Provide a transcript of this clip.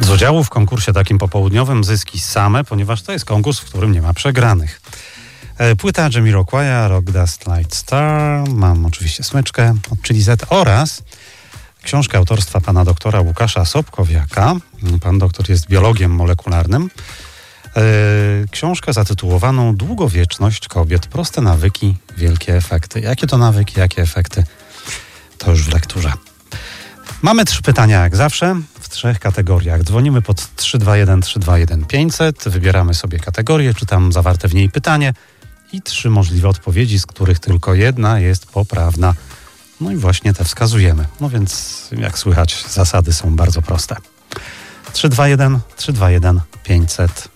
Z udziału w konkursie takim popołudniowym zyski same, ponieważ to jest konkurs, w którym nie ma przegranych. Płyta Jamiroquai, Rock Dust Light Star, mam oczywiście smyczkę od Chili Z oraz książkę autorstwa pana doktora Łukasza Sobkowiaka. Pan doktor jest biologiem molekularnym. Książkę zatytułowaną Długowieczność kobiet. Proste nawyki, wielkie efekty. Jakie to nawyki, jakie efekty? To już w lekturze. Mamy 3 pytania jak zawsze, w 3 kategoriach. Dzwonimy pod 321 321 500, wybieramy sobie kategorię, czytam zawarte w niej pytanie i 3 możliwe odpowiedzi, z których tylko jedna jest poprawna. No i właśnie te wskazujemy. No więc jak słychać, zasady są bardzo proste. 321 321 500.